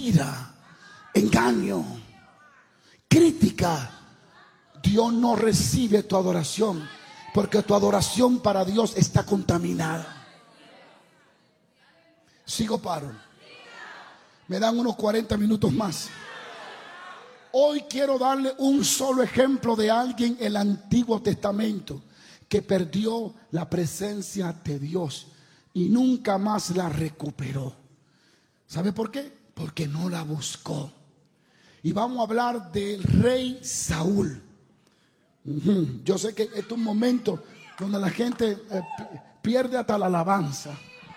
mentira, engaño, crítica, Dios no recibe tu adoración, porque tu adoración para Dios está contaminada. Sigo, paro. Me dan unos 40 minutos más. Hoy quiero darle un solo ejemplo de alguien en el Antiguo Testamento que perdió la presencia de Dios y nunca más la recuperó. ¿Sabe por qué? Porque no la buscó. Y vamos a hablar del rey Saúl. Yo sé que este es un momento donde la gente pierde hasta la alabanza.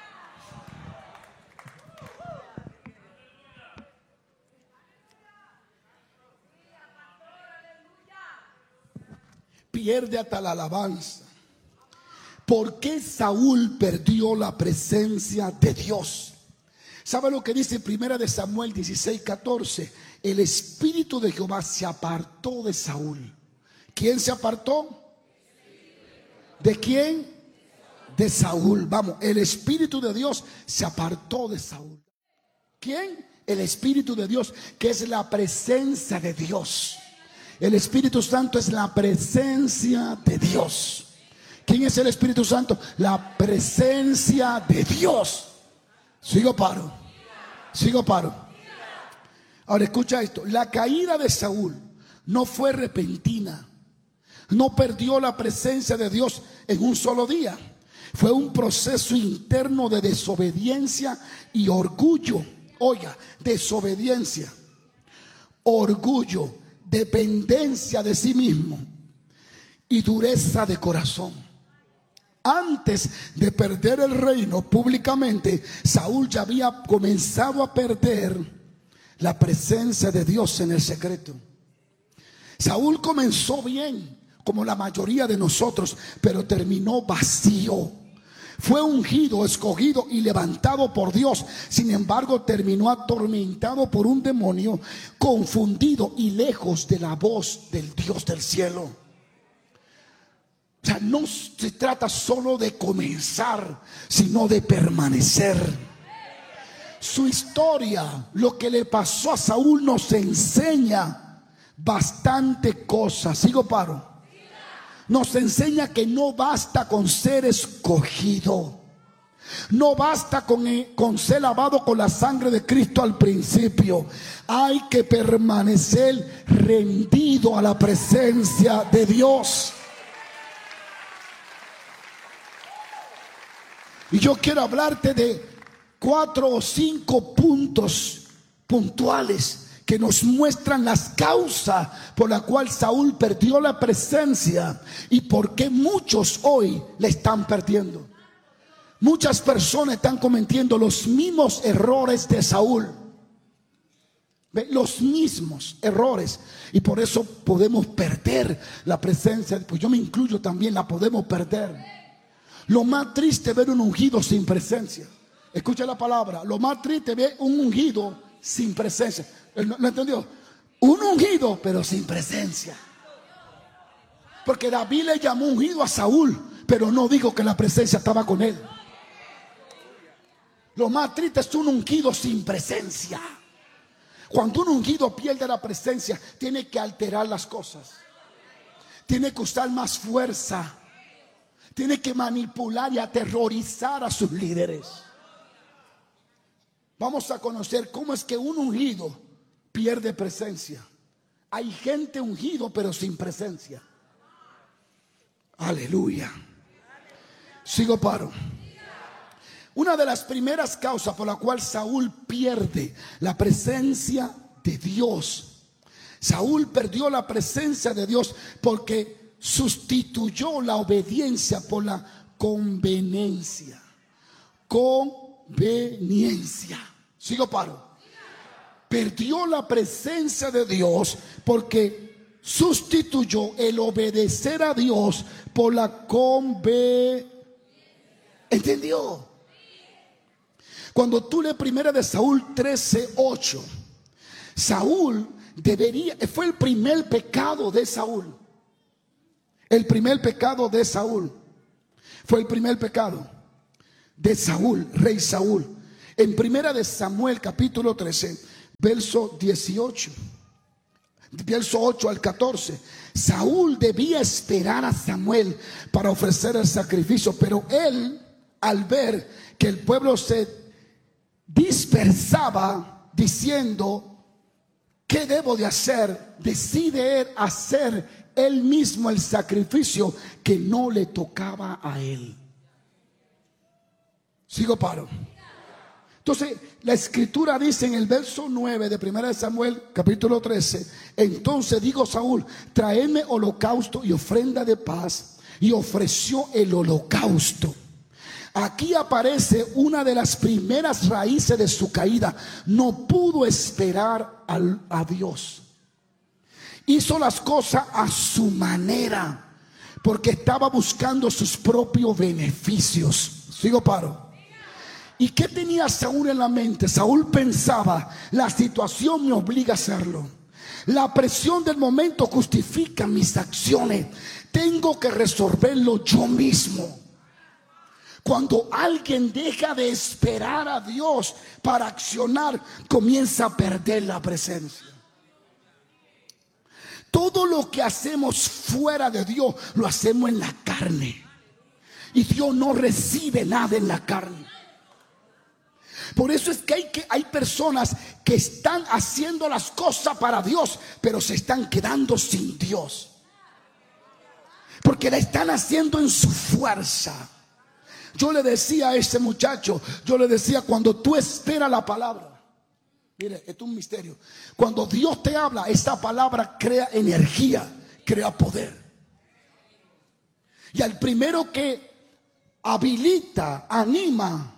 Pierde hasta la alabanza. ¿Por qué Saúl perdió la presencia de Dios? ¿Sabe lo que dice Primera de Samuel 16:14? El espíritu de Jehová se apartó de Saúl. ¿Quién se apartó? ¿De quién? De Saúl. Vamos, el espíritu de Dios se apartó de Saúl. ¿Quién? El espíritu de Dios, que es la presencia de Dios. El Espíritu Santo es la presencia de Dios. ¿Quién es el Espíritu Santo? La presencia de Dios. Sigo, paro. Sigo, paro. Ahora escucha esto. La caída de Saúl no fue repentina. No perdió la presencia de Dios en un solo día. Fue un proceso interno de desobediencia y orgullo. Oiga, desobediencia, orgullo, dependencia de sí mismo y dureza de corazón. Antes de perder el reino públicamente, Saúl ya había comenzado a perder la presencia de Dios en el secreto. Saúl comenzó bien, como la mayoría de nosotros, pero terminó vacío. Fue ungido, escogido y levantado por Dios. Sin embargo, terminó atormentado por un demonio, confundido y lejos de la voz del Dios del cielo. O sea, no se trata solo de comenzar, sino de permanecer. Su historia, lo que le pasó a Saúl, nos enseña bastante cosas. Sigo, paro. Nos enseña que no basta con ser escogido. No basta con ser lavado con la sangre de Cristo al principio. Hay que permanecer rendido a la presencia de Dios. Y yo quiero hablarte de 4 o 5 puntos puntuales que nos muestran las causas por las cuales Saúl perdió la presencia y por qué muchos hoy la están perdiendo. Muchas personas están cometiendo los mismos errores de Saúl. Los mismos errores. Y por eso podemos perder la presencia. Pues yo me incluyo también, la podemos perder. Lo más triste es ver un ungido sin presencia. Escucha la palabra. Lo más triste es ver un ungido sin presencia. ¿Lo entendió? Un ungido pero sin presencia. Porque David le llamó ungido a Saúl, pero no dijo que la presencia estaba con él. Lo más triste es un ungido sin presencia. Cuando un ungido pierde la presencia, tiene que alterar las cosas. Tiene que usar más fuerza. Tiene que manipular y aterrorizar a sus líderes. Vamos a conocer cómo es que un ungido pierde presencia. Hay gente ungido pero sin presencia. Aleluya. Sigo, paro. Una de las primeras causas por la cual Saúl pierde la presencia de Dios. Saúl perdió la presencia de Dios porque sustituyó la obediencia por la conveniencia. Conveniencia. Sigo, paro. Perdió la presencia de Dios porque sustituyó el obedecer a Dios por la conveniencia. ¿Entendió? Cuando tú lees Primera de Saúl 13:8, Saúl fue el primer pecado de Saúl. El primer pecado de Saúl fue el primer pecado de Saúl, rey Saúl. En Primera de Samuel capítulo 13, verso 18, verso 8 al 14. Saúl debía esperar a Samuel para ofrecer el sacrificio, pero él, al ver que el pueblo se dispersaba diciendo: ¿qué debo de hacer?, decide hacer él mismo el sacrificio que no le tocaba a él. Sigo, paro. Entonces la escritura dice en el verso 9 de 1 Samuel capítulo 13: entonces dijo Saúl: traedme holocausto y ofrenda de paz. Y ofreció el holocausto. Aquí aparece una de las primeras raíces de su caída. No pudo esperar a Dios. Hizo las cosas a su manera, porque estaba buscando sus propios beneficios. Sigo, paro. ¿Y qué tenía Saúl en la mente? Saúl pensaba: la situación me obliga a hacerlo. La presión del momento justifica mis acciones. Tengo que resolverlo yo mismo. Cuando alguien deja de esperar a Dios para accionar, comienza a perder la presencia. Todo lo que hacemos fuera de Dios lo hacemos en la carne, y Dios no recibe nada en la carne. Por eso es que hay personas que están haciendo las cosas para Dios, pero se están quedando sin Dios, porque la están haciendo en su fuerza. Yo le decía a ese muchacho, cuando tú esperas la palabra, mire, esto es un misterio. Cuando Dios te habla, esta palabra crea energía, crea poder. Y al primero que habilita, anima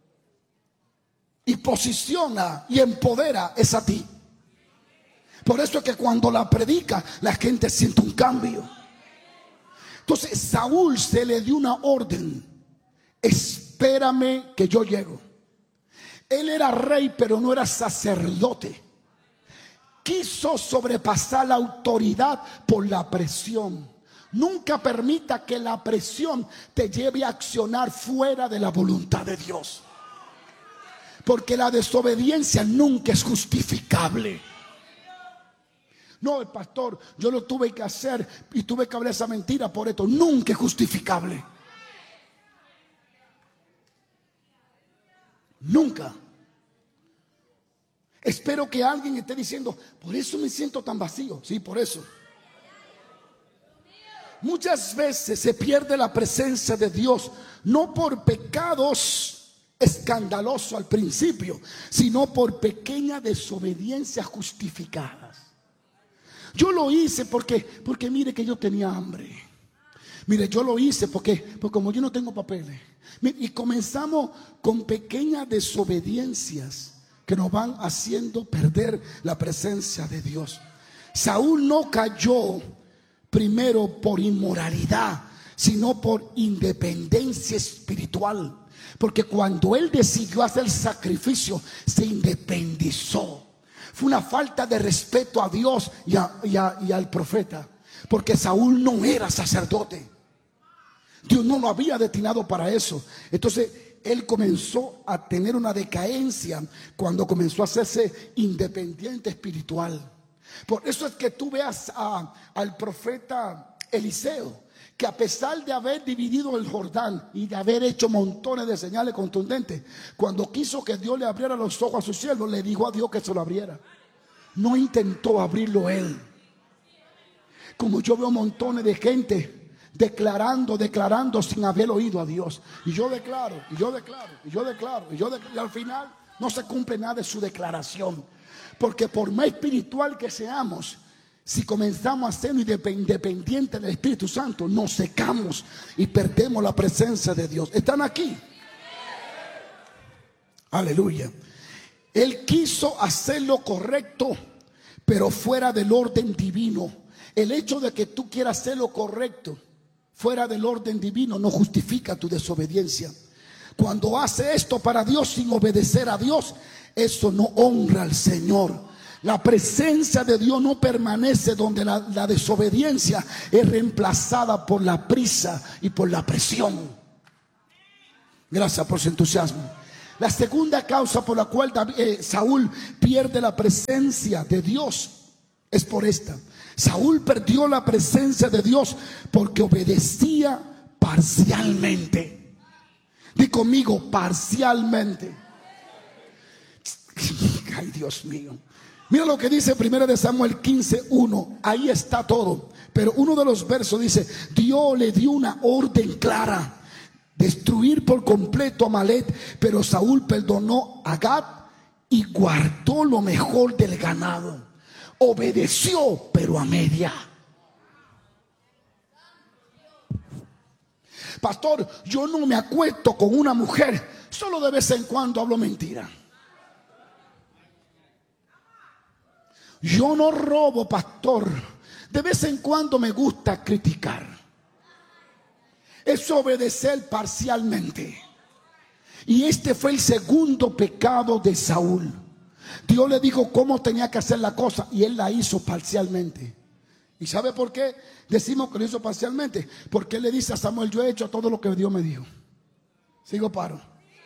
y posiciona y empodera es a ti. Por eso es que cuando la predica, la gente siente un cambio. Entonces Saúl se le dio una orden: espérame que yo llego. Él era rey, pero no era sacerdote. Quiso sobrepasar la autoridad por la presión. Nunca permita que la presión te lleve a accionar fuera de la voluntad de Dios, porque la desobediencia nunca es justificable. No, el pastor, yo lo tuve que hacer y tuve que hablar esa mentira por esto. Nunca es justificable. Nunca. Espero que alguien esté diciendo: por eso me siento tan vacío. Sí, por eso. Muchas veces se pierde la presencia de Dios, no por pecados escandalosos al principio, sino por pequeñas desobediencias justificadas. Yo lo hice porque mire que yo tenía hambre. Mire, yo lo hice porque como yo no tengo papeles. Y comenzamos con pequeñas desobediencias que nos van haciendo perder la presencia de Dios. Saúl no cayó primero por inmoralidad, sino por independencia espiritual. Porque cuando él decidió hacer el sacrificio, se independizó. Fue una falta de respeto a Dios y al profeta, porque Saúl no era sacerdote. Dios no lo había destinado para eso. Entonces él comenzó a tener una decadencia cuando comenzó a hacerse independiente espiritual. Por eso es que tú veas al profeta Eliseo, que a pesar de haber dividido el Jordán y de haber hecho montones de señales contundentes, cuando quiso que Dios le abriera los ojos a su siervo, le dijo a Dios que se lo abriera. No intentó abrirlo él. Como yo veo montones de gente declarando sin haber oído a Dios. Y yo declaro, y al final no se cumple nada de su declaración. Porque por más espiritual que seamos, si comenzamos a ser independientes del Espíritu Santo, nos secamos y perdemos la presencia de Dios. ¿Están aquí? Aleluya. Él quiso hacer lo correcto, pero fuera del orden divino. El hecho de que tú quieras hacer lo correcto fuera del orden divino no justifica tu desobediencia. Cuando hace esto para Dios sin obedecer a Dios, eso no honra al Señor. La presencia de Dios no permanece donde la desobediencia es reemplazada por la prisa y por la presión. Gracias por su entusiasmo. La segunda causa por la cual Saúl pierde la presencia de Dios es por esta. Saúl perdió la presencia de Dios porque obedecía parcialmente. Di conmigo, parcialmente. Ay, Dios mío. Mira lo que dice 1 Samuel 15:1. Ahí está todo. Pero uno de los versos dice: Dios le dio una orden clara: destruir por completo a Amalek. Pero Saúl perdonó a Gad y guardó lo mejor del ganado. Obedeció, pero a media. Pastor, yo no me acuesto con una mujer, solo de vez en cuando hablo mentira. Yo no robo, pastor, de vez en cuando me gusta criticar. Es obedecer parcialmente. Y este fue el segundo pecado de Saúl. Dios le dijo cómo tenía que hacer la cosa y él la hizo parcialmente. ¿Y sabe por qué decimos que lo hizo parcialmente? Porque él le dice a Samuel: yo he hecho todo lo que Dios me dijo. Sigo paro.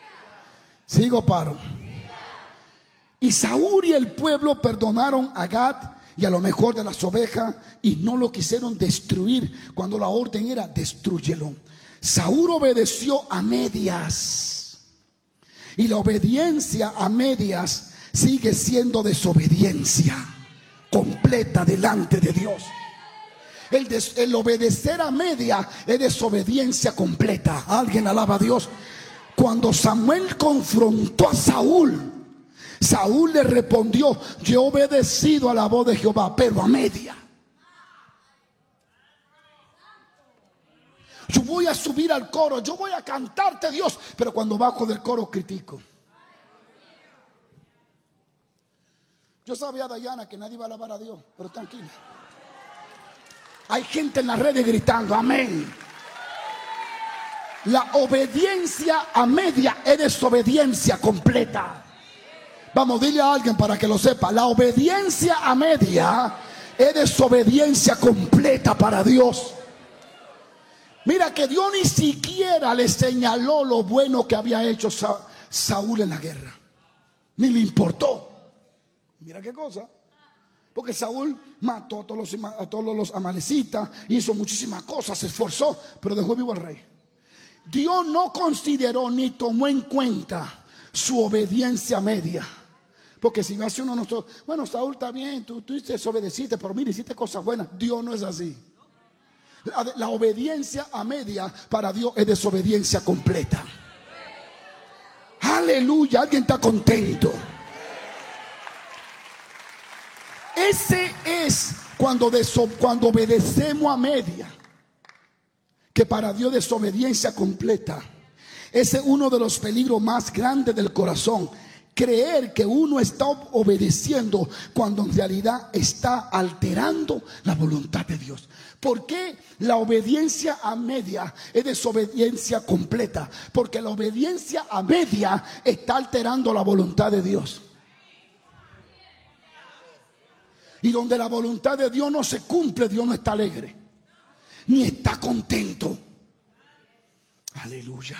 Y Saúl y el pueblo perdonaron a Gad y a lo mejor de las ovejas y no lo quisieron destruir cuando la orden era: destrúyelo. Saúl obedeció a medias. Y la obediencia a medias sigue siendo desobediencia completa delante de Dios. El obedecer a media es desobediencia completa. Alguien alaba a Dios. Cuando Samuel confrontó a Saúl, Saúl le respondió: yo he obedecido a la voz de Jehová, pero a media. Yo voy a subir al coro, yo voy a cantarte, Dios, pero cuando bajo del coro critico. Yo sabía, Dayana, que nadie iba a alabar a Dios, pero tranquila. Hay gente en las redes gritando amén. La obediencia a media es desobediencia completa. Vamos, dile a alguien para que lo sepa: la obediencia a media es desobediencia completa para Dios. Mira que Dios ni siquiera le señaló lo bueno que había hecho Saúl en la guerra. Ni le importó. Mira qué cosa. Porque Saúl mató a todos los amalecitas, hizo muchísimas cosas, se esforzó, pero dejó vivo al rey. Dios no consideró ni tomó en cuenta su obediencia media. Porque si hace uno nosotros: bueno, Saúl está bien, tú desobedeciste, pero mira, hiciste cosas buenas. Dios no es así. La obediencia a media para Dios es desobediencia completa. Aleluya, alguien está contento. Ese es cuando obedecemos a media, que para Dios es desobediencia completa. Ese es uno de los peligros más grandes del corazón. Creer que uno está obedeciendo cuando en realidad está alterando la voluntad de Dios. ¿Por qué la obediencia a media es desobediencia completa? Porque la obediencia a media está alterando la voluntad de Dios. Y donde la voluntad de Dios no se cumple, Dios no está alegre, ni está contento. Aleluya.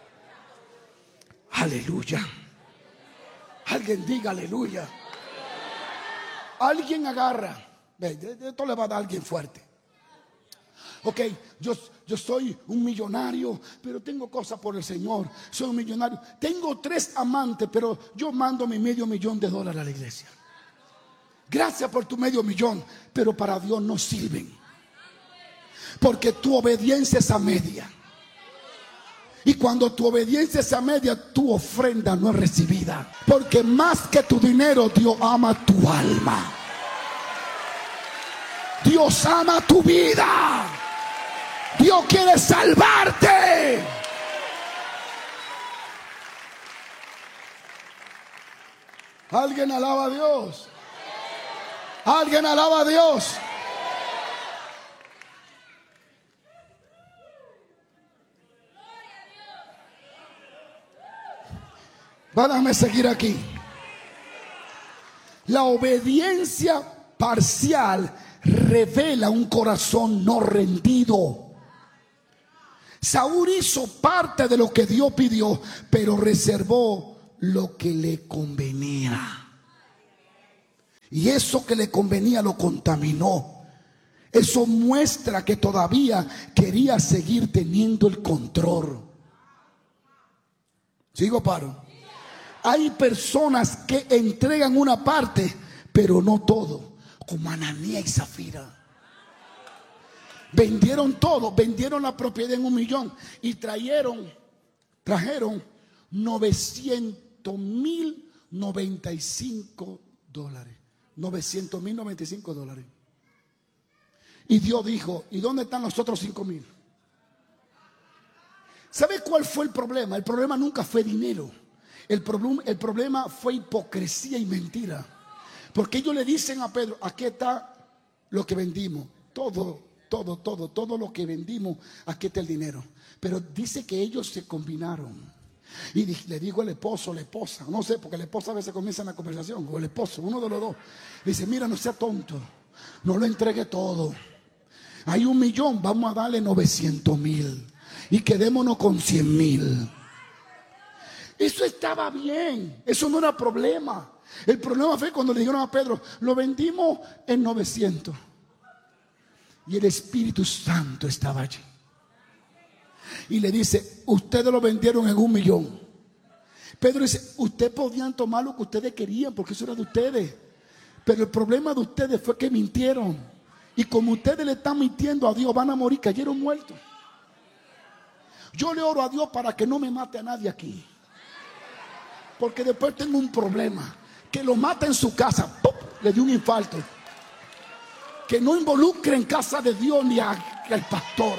Aleluya. Alguien diga aleluya. Alguien agarra. Esto le va a dar a alguien fuerte. Ok, yo soy un millonario, pero tengo cosas por el Señor. Soy un millonario. Tengo 3 amantes, pero yo mando mi $500,000 a la iglesia. Gracias por tu $500,000, pero para Dios no sirven. Porque tu obediencia es a media. Y cuando tu obediencia es a media, tu ofrenda no es recibida. Porque más que tu dinero, Dios ama tu alma. Dios ama tu vida. Dios quiere salvarte. Alguien alaba a Dios. Alguien alaba a Dios. Déjame seguir aquí. La obediencia parcial revela un corazón no rendido. Saúl hizo parte de lo que Dios pidió, pero reservó lo que le convenía. Y eso que le convenía lo contaminó. Eso muestra que todavía quería seguir teniendo el control. ¿Sigo, paro? Hay personas que entregan una parte, pero no todo, como Ananías y Zafira. Vendieron todo, vendieron la propiedad en 1 millón y trajeron $900,095. $900,095. Y Dios dijo: ¿y dónde están los otros 5,000? ¿Sabe cuál fue el problema? El problema nunca fue dinero. El problema fue hipocresía y mentira. Porque ellos le dicen a Pedro: aquí está lo que vendimos. Todo lo que vendimos, aquí está el dinero. Pero dice que ellos se combinaron. Y le digo al esposo, la esposa, no sé, porque la esposa a veces comienza la conversación, o el esposo, uno de los dos, dice: mira, no sea tonto, no lo entregue todo. Hay 1 millón, vamos a darle 900,000 y quedémonos con 100,000. Eso estaba bien, eso no era problema. El problema fue cuando le dijeron a Pedro: lo vendimos en 900. Y el Espíritu Santo estaba allí. Y le dice: ustedes lo vendieron en 1 millón. Pedro dice: ustedes podían tomar lo que ustedes querían, porque eso era de ustedes. Pero el problema de ustedes fue que mintieron. Y como ustedes le están mintiendo a Dios, van a morir, cayeron muertos. Yo le oro a Dios para que no me mate a nadie aquí, porque después tengo un problema. Que lo mate en su casa, ¡pum!, le dio un infarto. Que no involucre en casa de Dios ni al pastor.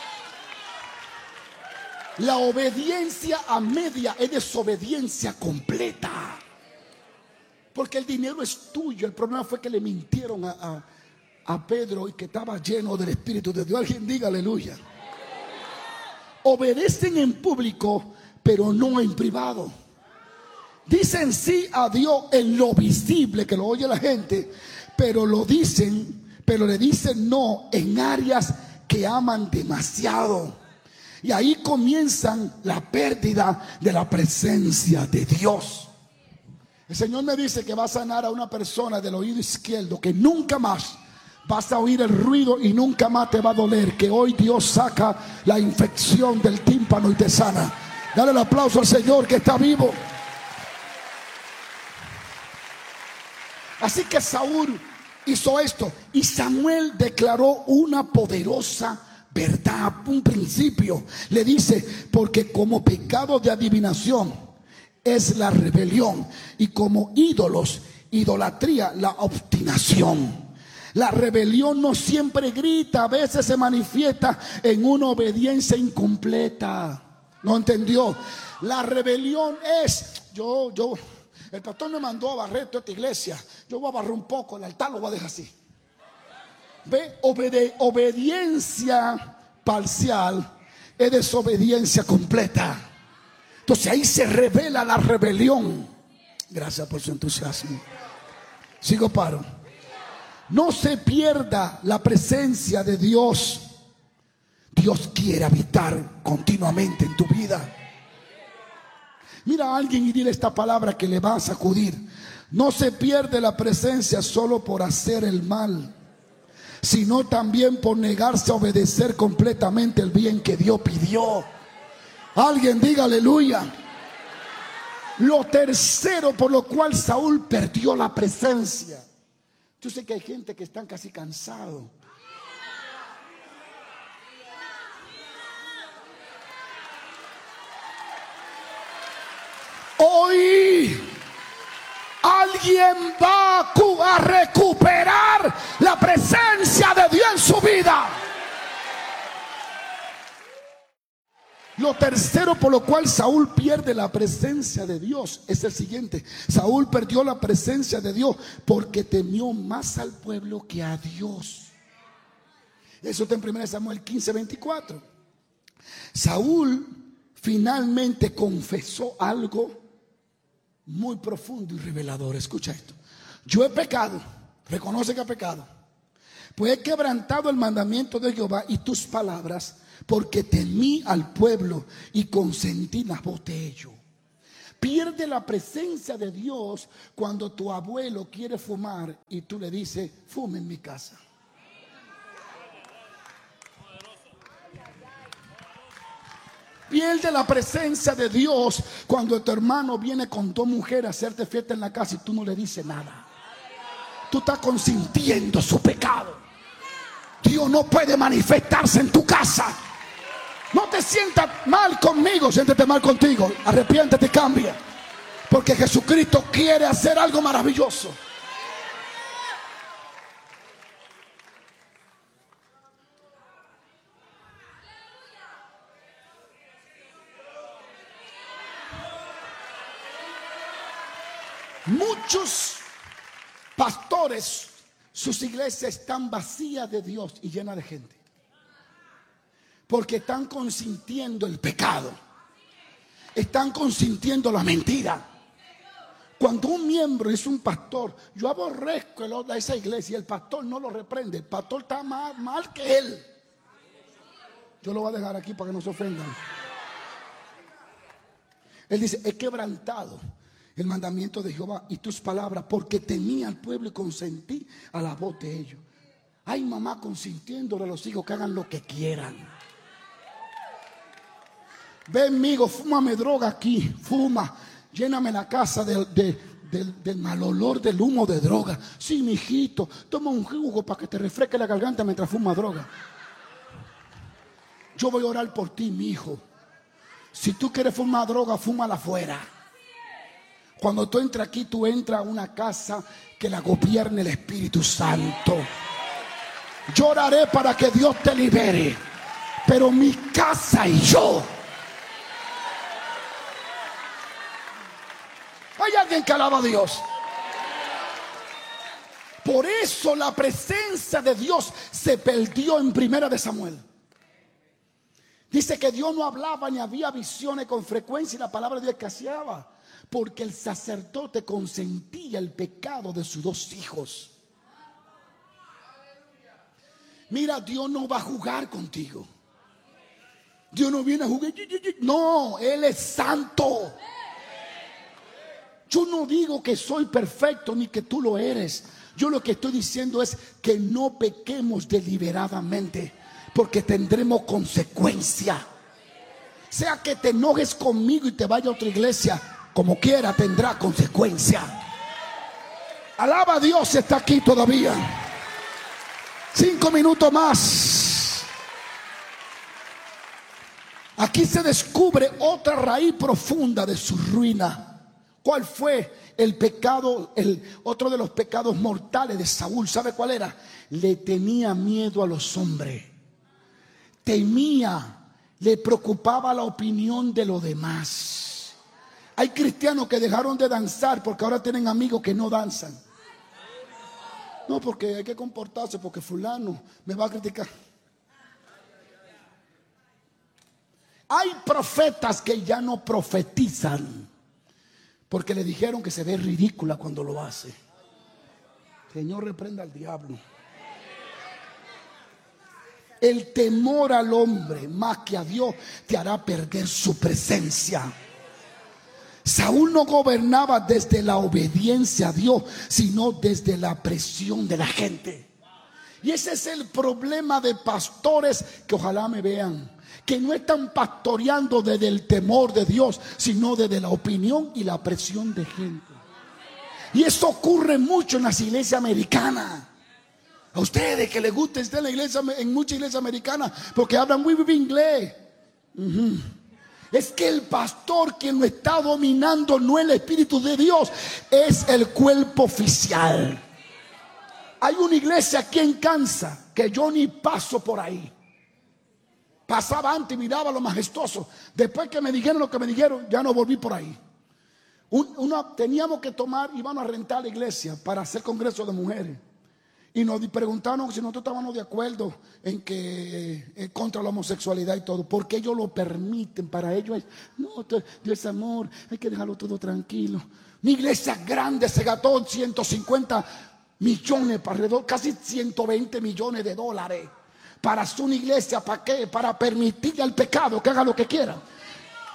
La obediencia a media es desobediencia completa. Porque el dinero es tuyo. El problema fue que le mintieron a Pedro y que estaba lleno del Espíritu de Dios. Alguien diga aleluya. Obedecen en público, pero no en privado. Dicen sí a Dios en lo visible, que lo oye la gente, pero le dicen no en áreas que aman demasiado. Y ahí comienzan la pérdida de la presencia de Dios. El Señor me dice que va a sanar a una persona del oído izquierdo, que nunca más vas a oír el ruido y nunca más te va a doler. Que hoy Dios saca la infección del tímpano y te sana. Dale el aplauso al Señor que está vivo. Así que Saúl hizo esto y Samuel declaró una poderosa verdad, un principio. Le dice: porque como pecado de adivinación es la rebelión, y como ídolos, idolatría, la obstinación. La rebelión no siempre grita, a veces se manifiesta en una obediencia incompleta. ¿No entendió? La rebelión es: el pastor me mandó a barrer toda esta iglesia, yo voy a barrer un poco, el altar lo voy a dejar así. Ve, obediencia parcial es desobediencia completa. Entonces ahí se revela la rebelión. Gracias por su entusiasmo. Sigo, paro. No se pierda la presencia de Dios. Dios quiere habitar continuamente en tu vida. Mira a alguien y dile esta palabra que le va a sacudir. No se pierde la presencia solo por hacer el mal, sino también por negarse a obedecer completamente el bien que Dios pidió. Alguien diga aleluya. Lo tercero por lo cual Saúl perdió la presencia. Yo sé que hay gente que están casi cansados. Hoy alguien va a recuperar la presencia de Dios en su vida. Lo tercero por lo cual Saúl pierde la presencia de Dios es el siguiente: Saúl perdió la presencia de Dios porque temió más al pueblo que a Dios. Eso está en 1 Samuel 15:24. Saúl finalmente confesó algo muy profundo y revelador. Escucha esto: yo he pecado, reconoce que ha pecado, pues he quebrantado el mandamiento de Jehová y tus palabras, porque temí al pueblo y consentí la voz de ellos. Pierde la presencia de Dios cuando tu abuelo quiere fumar y tú le dices, fume en mi casa. Pierde la presencia de Dios cuando tu hermano viene con 2 mujeres a hacerte fiesta en la casa y tú no le dices nada. Tú estás consintiendo su pecado. Dios no puede manifestarse en tu casa. No te sientas mal conmigo, siéntete mal contigo. Arrepiéntete y cambia. Porque Jesucristo quiere hacer algo maravilloso. Muchos pastores, sus iglesias están vacías de Dios y llenas de gente, porque están consintiendo el pecado, están consintiendo la mentira. Cuando un miembro es un pastor, yo aborrezco el de esa iglesia y el pastor no lo reprende. El pastor está más mal que él. Yo lo voy a dejar aquí para que no se ofendan. Él dice, he quebrantado el mandamiento de Jehová y tus palabras, porque temí al pueblo y consentí a la voz de ellos. Ay, mamá, consintiéndole a los hijos que hagan lo que quieran. Ven, amigo, fúmame droga aquí, fuma, lléname la casa del mal olor del humo de droga. Sí, mijito, toma un jugo para que te refresque la garganta mientras fuma droga. Yo voy a orar por ti, mi hijo. Si tú quieres fumar droga, fúmala afuera. Cuando tú entras aquí, tú entras a una casa que la gobierne el Espíritu Santo. Yo oraré para que Dios te libere, pero mi casa y yo. Hay alguien que alaba a Dios. Por eso la presencia de Dios se perdió en 1 de Samuel. Dice que Dios no hablaba ni había visiones con frecuencia y la palabra de Dios escaseaba, porque el sacerdote consentía el pecado de sus 2 hijos. Mira, Dios no va a jugar contigo. Dios no viene a jugar. No, Él es santo. Yo no digo que soy perfecto ni que tú lo eres. Yo lo que estoy diciendo es que no pequemos deliberadamente, porque tendremos consecuencia. Sea que te enojes conmigo y te vaya a otra iglesia, como quiera tendrá consecuencia. Alaba a Dios si está aquí todavía. 5 minutos más. Aquí se descubre otra raíz profunda de su ruina. ¿Cuál fue el pecado? Otro de los pecados mortales de Saúl, ¿sabe cuál era? Le tenía miedo a los hombres. Temía, le preocupaba la opinión de los demás. Hay cristianos que dejaron de danzar porque ahora tienen amigos que no danzan. No, porque hay que comportarse, porque fulano me va a criticar. Hay profetas que ya no profetizan porque le dijeron que se ve ridícula cuando lo hace. Señor, reprenda al diablo. El temor al hombre más que a Dios te hará perder su presencia. Saúl no gobernaba desde la obediencia a Dios, sino desde la presión de la gente. Y ese es el problema de pastores que ojalá me vean, que no están pastoreando desde el temor de Dios, sino desde la opinión y la presión de gente. Y eso ocurre mucho en las iglesias americanas. A ustedes que les gusta estar en la iglesia, en muchas iglesias americanas, porque hablan muy bien inglés. Es que el pastor, quien lo está dominando, no el Espíritu de Dios, es el cuerpo oficial. Hay una iglesia aquí en Kansas que yo ni paso por ahí. Pasaba antes y miraba lo majestuoso. Después que me dijeron lo que me dijeron, ya no volví por ahí. Teníamos que tomar, íbamos a rentar la iglesia para hacer congreso de mujeres. Y nos preguntaron si nosotros estábamos de acuerdo en que contra la homosexualidad y todo, porque ellos lo permiten. Para ellos es, no, Dios es amor, hay que dejarlo todo tranquilo. Una iglesia grande se gastó 150 millones para alrededor, casi 120 millones de dólares para hacer una iglesia. ¿Para qué? Para permitirle al pecado que haga lo que quiera.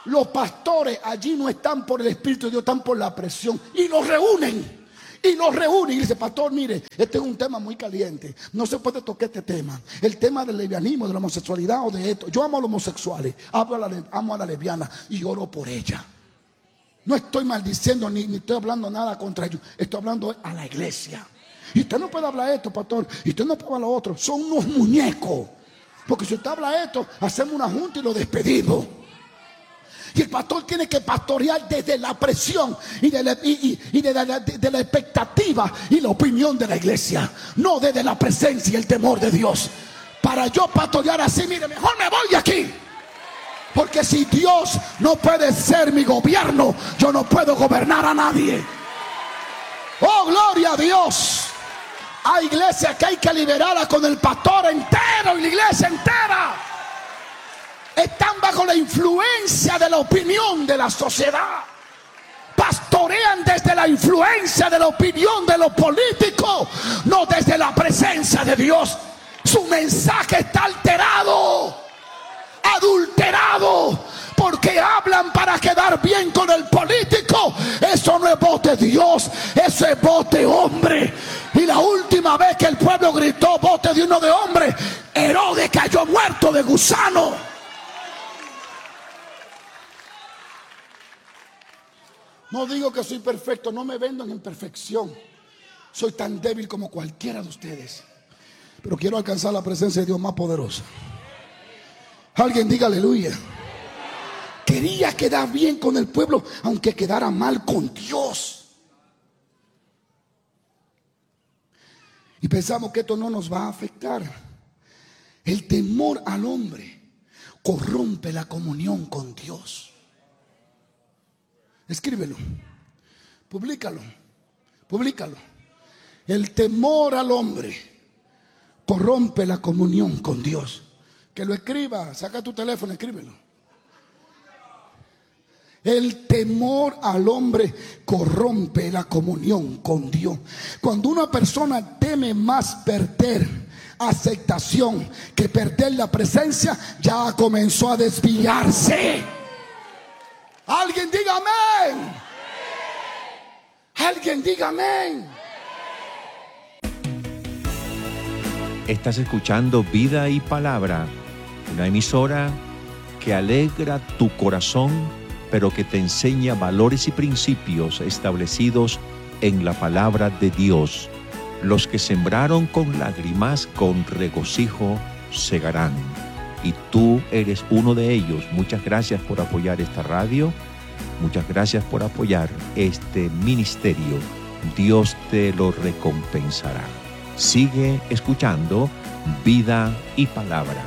Los pastores allí no están por el Espíritu de Dios, están por la presión. Y nos reúnen. Y dice, pastor, mire, este es un tema muy caliente. No se puede tocar este tema. El tema del lesbianismo, de la homosexualidad o de esto. Yo amo a los homosexuales, amo a la lesbiana y oro por ella. No estoy maldiciendo ni estoy hablando nada contra ellos. Estoy hablando a la iglesia. Y usted no puede hablar esto, pastor. Y usted no puede hablar lo otro. Son unos muñecos. Porque si usted habla esto, hacemos una junta y lo despedimos. Y el pastor tiene que pastorear desde la presión y de la expectativa y la opinión de la iglesia. No desde la presencia y el temor de Dios. Para yo pastorear así, mire, mejor me voy de aquí. Porque si Dios no puede ser mi gobierno, yo no puedo gobernar a nadie. Oh, gloria a Dios. Hay iglesias que hay que liberarla con el pastor entero y la iglesia entera. Están bajo la influencia de la opinión de la sociedad. Pastorean desde la influencia de la opinión de los políticos, no desde la presencia de Dios. Su mensaje está alterado, adulterado, porque hablan para quedar bien con el político. Eso no es voz de Dios, eso es voz de hombre. Y la última vez que el pueblo gritó voz de uno de hombre, Herodes cayó muerto de gusano. No digo que soy perfecto, no me vendo en perfección. Soy tan débil como cualquiera de ustedes, pero quiero alcanzar la presencia de Dios más poderosa. Alguien diga aleluya. Quería quedar bien con el pueblo, aunque quedara mal con Dios. Y pensamos que esto no nos va a afectar. El temor al hombre corrompe la comunión con Dios. Escríbelo, públicalo. El temor al hombre corrompe la comunión con Dios. Que lo escriba, saca tu teléfono, escríbelo. El temor al hombre corrompe la comunión con Dios. Cuando una persona teme más perder aceptación que perder la presencia, ya comenzó a desviarse. Alguien diga amén. Alguien diga amén. Estás escuchando Vida y Palabra, una emisora que alegra tu corazón, pero que te enseña valores y principios establecidos en la palabra de Dios. Los que sembraron con lágrimas, con regocijo segarán. Y tú eres uno de ellos. Muchas gracias por apoyar esta radio. Muchas gracias por apoyar este ministerio. Dios te lo recompensará. Sigue escuchando Vida y Palabra.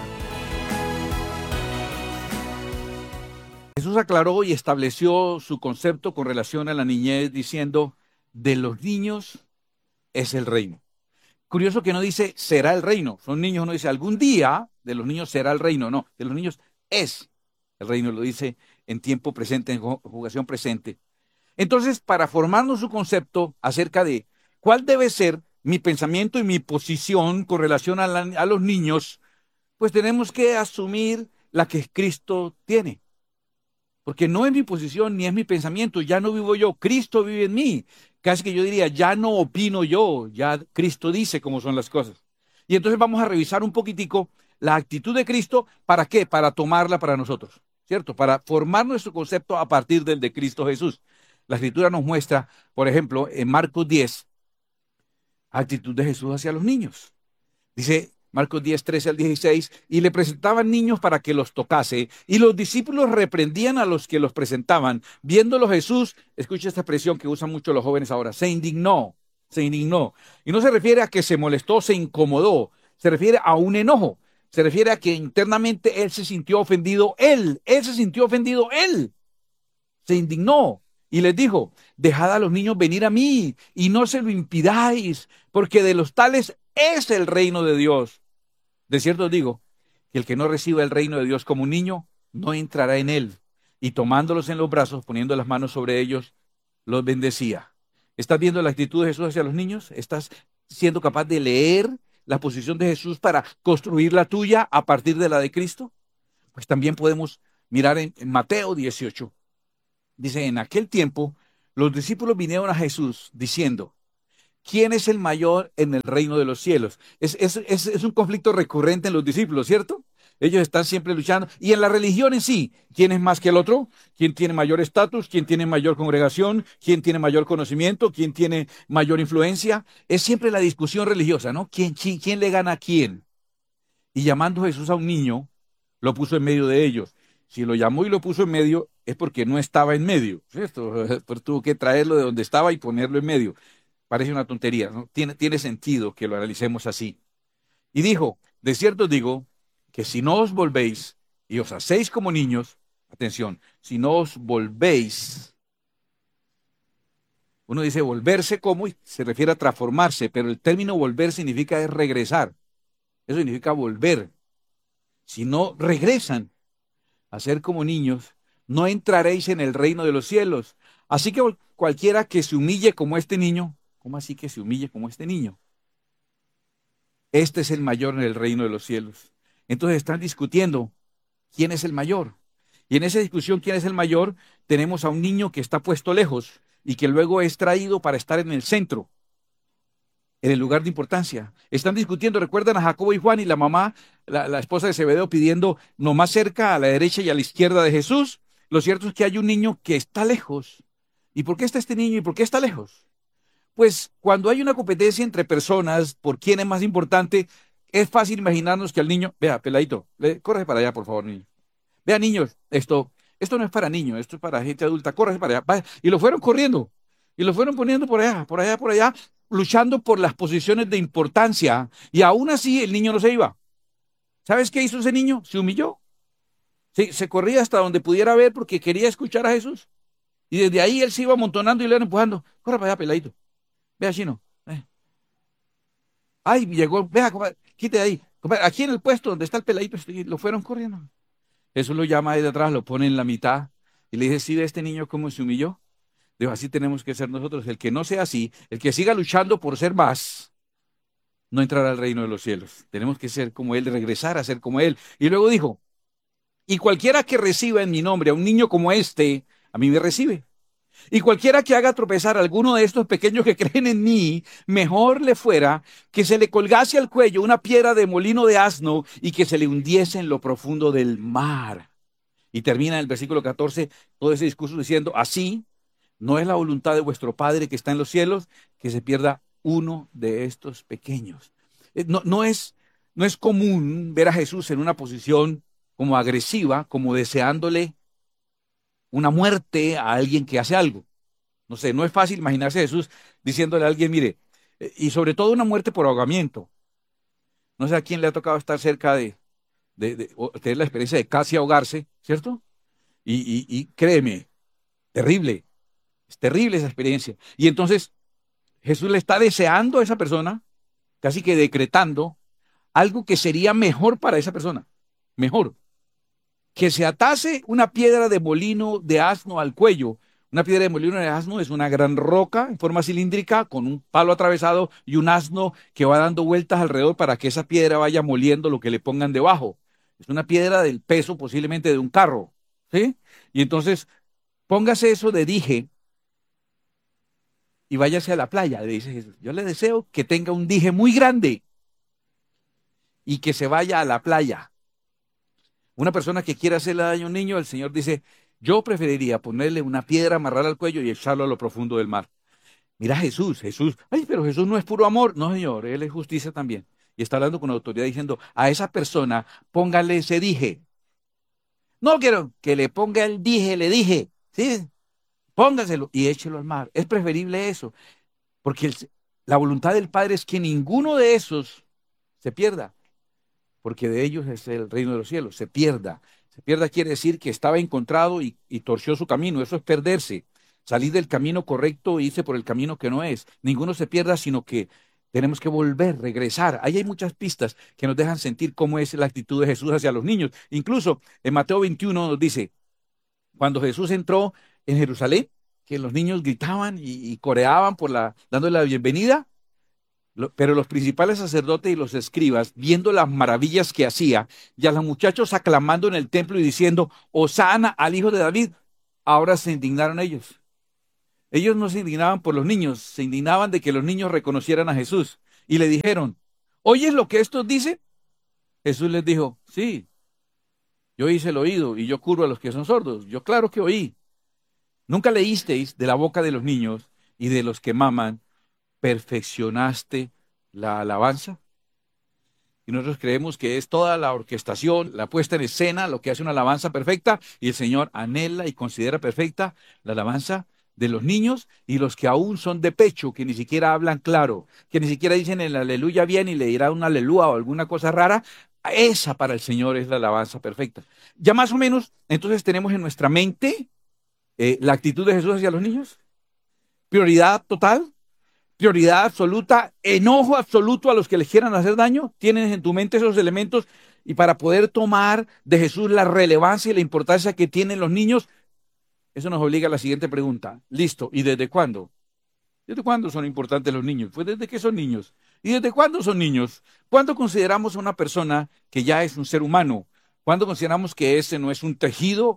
Jesús aclaró y estableció su concepto con relación a la niñez diciendo, de los niños es el reino. Curioso que no dice será el reino. Son niños, no dice algún día de los niños será el reino. No, de los niños es el reino. Lo dice en tiempo presente, en conjugación presente. Entonces, para formarnos su concepto acerca de cuál debe ser mi pensamiento y mi posición con relación a los niños, pues tenemos que asumir la que Cristo tiene. Porque no es mi posición ni es mi pensamiento, ya no vivo yo, Cristo vive en mí. Casi que yo diría, ya no opino yo, ya Cristo dice cómo son las cosas. Y entonces vamos a revisar un poquitico la actitud de Cristo, ¿para qué? Para tomarla para nosotros, ¿cierto? Para formar nuestro concepto a partir del de Cristo Jesús. La Escritura nos muestra, por ejemplo, en Marcos 10, actitud de Jesús hacia los niños. Dice Marcos 10, 13 al 16, y le presentaban niños para que los tocase, y los discípulos reprendían a los que los presentaban. Viéndolo Jesús, escucha esta expresión que usan mucho los jóvenes ahora, se indignó. Y no se refiere a que se molestó, se incomodó, se refiere a un enojo, se refiere a que internamente él se sintió ofendido, él se sintió ofendido, se indignó. Y les dijo, dejad a los niños venir a mí y no se lo impidáis, porque de los tales es el reino de Dios. De cierto os digo, que el que no reciba el reino de Dios como un niño, no entrará en él. Y tomándolos en los brazos, poniendo las manos sobre ellos, los bendecía. ¿Estás viendo la actitud de Jesús hacia los niños? ¿Estás siendo capaz de leer la posición de Jesús para construir la tuya a partir de la de Cristo? Pues también podemos mirar en Mateo 18. Dice, en aquel tiempo los discípulos vinieron a Jesús diciendo, ¿quién es el mayor en el reino de los cielos? Es un conflicto recurrente en los discípulos, ¿cierto? Ellos están siempre luchando. Y en la religión en sí, ¿quién es más que el otro? ¿Quién tiene mayor estatus? ¿Quién tiene mayor congregación? ¿Quién tiene mayor conocimiento? ¿Quién tiene mayor influencia? Es siempre la discusión religiosa, ¿no? ¿Quién le gana a quién? Y llamando Jesús a un niño, lo puso en medio de ellos. Si lo llamó y lo puso en medio, es porque no estaba en medio, ¿cierto? Pero tuvo que traerlo de donde estaba y ponerlo en medio. Parece una tontería, ¿no? Tiene sentido que lo analicemos así. Y dijo, de cierto os digo, que si no os volvéis y os hacéis como niños, atención, si no os volvéis, uno dice volverse como y se refiere a transformarse, pero el término volver significa es regresar. Eso significa volver. Si no regresan a ser como niños, no entraréis en el reino de los cielos. Así que cualquiera que se humille como este niño, ¿cómo así que se humille como este niño? Este es el mayor en el reino de los cielos. Entonces están discutiendo quién es el mayor. Y en esa discusión, quién es el mayor, tenemos a un niño que está puesto lejos y que luego es traído para estar en el centro, en el lugar de importancia. Están discutiendo, recuerdan a Jacobo y Juan y la mamá, la esposa de Zebedeo, pidiendo no más cerca, a la derecha y a la izquierda de Jesús. Lo cierto es que hay un niño que está lejos. ¿Y por qué está este niño y por qué está lejos? Pues cuando hay una competencia entre personas por quién es más importante, es fácil imaginarnos que al niño, vea, peladito, corre para allá, por favor, niño. Vea, niños, esto no es para niños, esto es para gente adulta, corre para allá. Vaya. Y lo fueron corriendo, y lo fueron poniendo por allá, por allá, por allá, luchando por las posiciones de importancia, y aún así el niño no se iba. ¿Sabes qué hizo ese niño? Se humilló. Se corría hasta donde pudiera ver porque quería escuchar a Jesús. Y desde ahí él se iba amontonando y le iban empujando. Corre para allá, peladito. Vea, chino. Ay, llegó, vea, compadre, quite de ahí. Compadre, aquí en el puesto donde está el peladito, lo fueron corriendo. Jesús lo llama ahí de atrás, lo pone en la mitad y le dice, ¿sí ve este niño cómo se humilló? Digo, así tenemos que ser nosotros. El que no sea así, el que siga luchando por ser más, no entrará al reino de los cielos. Tenemos que ser como Él, regresar a ser como Él. Y luego dijo, y cualquiera que reciba en mi nombre a un niño como este, a mí me recibe. Y cualquiera que haga tropezar a alguno de estos pequeños que creen en mí, mejor le fuera que se le colgase al cuello una piedra de molino de asno y que se le hundiese en lo profundo del mar. Y termina en el versículo 14 todo ese discurso diciendo, así no es la voluntad de vuestro Padre que está en los cielos que se pierda uno de estos pequeños. No es común ver a Jesús en una posición como agresiva, como deseándole una muerte a alguien que hace algo. No sé, no es fácil imaginarse a Jesús diciéndole a alguien, mire, y sobre todo una muerte por ahogamiento. No sé a quién le ha tocado estar cerca de tener la experiencia de casi ahogarse, ¿cierto? Y créeme, terrible, es terrible esa experiencia. Y entonces Jesús le está deseando a esa persona, casi que decretando, algo que sería mejor para esa persona, mejor. Que se atase una piedra de molino de asno al cuello. Una piedra de molino de asno es una gran roca en forma cilíndrica con un palo atravesado y un asno que va dando vueltas alrededor para que esa piedra vaya moliendo lo que le pongan debajo. Es una piedra del peso posiblemente de un carro, ¿sí? Y entonces póngase eso de dije y váyase a la playa, le dice Jesús. Yo le deseo que tenga un dije muy grande y que se vaya a la playa. Una persona que quiera hacerle daño a un niño, el Señor dice, yo preferiría ponerle una piedra, amarrarla al cuello y echarlo a lo profundo del mar. Mira Jesús, ay, pero Jesús no es puro amor. No, Señor, Él es justicia también. Y está hablando con autoridad diciendo, a esa persona póngale ese dije. No quiero que le ponga el dije, le dije, ¿sí? Póngaselo y échelo al mar. Es preferible eso, porque la voluntad del Padre es que ninguno de esos se pierda, porque de ellos es el reino de los cielos, se pierda. Se pierda quiere decir que estaba encontrado y torció su camino, eso es perderse, salir del camino correcto e irse por el camino que no es. Ninguno se pierda, sino que tenemos que volver, regresar. Ahí hay muchas pistas que nos dejan sentir cómo es la actitud de Jesús hacia los niños. Incluso en Mateo 21 nos dice, cuando Jesús entró en Jerusalén, que los niños gritaban y coreaban dándole la bienvenida, Pero los principales sacerdotes y los escribas, viendo las maravillas que hacía, y a los muchachos aclamando en el templo y diciendo, Hosana al hijo de David, ahora se indignaron ellos. Ellos no se indignaban por los niños, se indignaban de que los niños reconocieran a Jesús. Y le dijeron, ¿oyes lo que estos dicen? Jesús les dijo, sí, yo hice el oído y yo curo a los que son sordos. Yo claro que oí. ¿Nunca leísteis de la boca de los niños y de los que maman, perfeccionaste la alabanza? Y nosotros creemos que es toda la orquestación, la puesta en escena, lo que hace una alabanza perfecta, y el Señor anhela y considera perfecta la alabanza de los niños y los que aún son de pecho, que ni siquiera hablan claro, que ni siquiera dicen el aleluya bien y le dirá un aleluya o alguna cosa rara. Esa para el Señor es la alabanza perfecta. Ya más o menos, entonces tenemos en nuestra mente la actitud de Jesús hacia los niños. Prioridad total. Prioridad absoluta, enojo absoluto a los que les quieran hacer daño. Tienes en tu mente esos elementos y para poder tomar de Jesús la relevancia y la importancia que tienen los niños, eso nos obliga a la siguiente pregunta. Listo, ¿y desde cuándo? ¿Desde cuándo son importantes los niños? Pues desde que son niños. ¿Y desde cuándo son niños? ¿Cuándo consideramos a una persona que ya es un ser humano? ¿Cuándo consideramos que ese no es un tejido